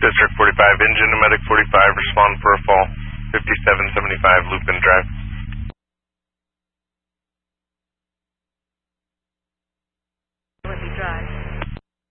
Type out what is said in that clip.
District 45, engine to medic 45, respond for a fall. 5775 Lupin Drive.